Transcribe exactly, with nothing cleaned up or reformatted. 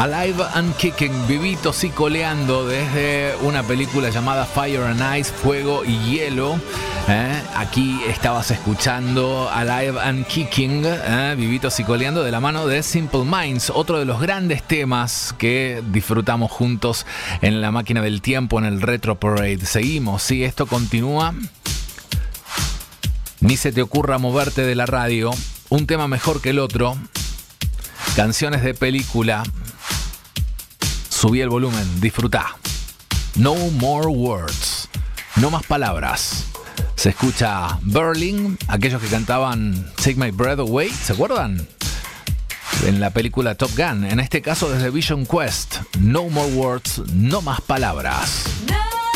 Alive and Kicking, vivitos y coleando desde una película llamada Fire and Ice, Fuego y Hielo. ¿Eh? Aquí estabas escuchando Alive and Kicking, ¿eh? vivitos y coleando de la mano de Simple Minds, otro de los grandes temas que disfrutamos juntos en la máquina del tiempo, en el Retro Parade. Seguimos, sí, esto continúa. Ni se te ocurra moverte de la radio, un tema mejor que el otro, canciones de película. Subí el volumen, disfrutá. No more words, no más palabras. Se escucha Berlin, aquellos que cantaban Take My Breath Away, ¿se acuerdan? En la película Top Gun, en este caso desde Vision Quest. No more words, no más palabras. No.